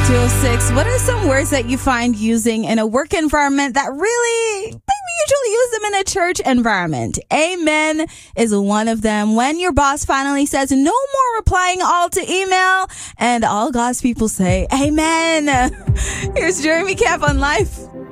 206. What are some words that you find using in a work environment that really, we usually use them in a church environment? Amen is one of them. When your boss finally says no more replying all to email, and all God's people say amen. Here's Jeremy Camp on Life.